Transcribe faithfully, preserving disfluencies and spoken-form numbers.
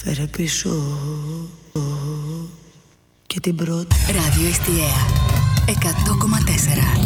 Φέρε πίσω και την πρώτη. Ράδιο Εστιαία εκατό κόμμα τέσσερα.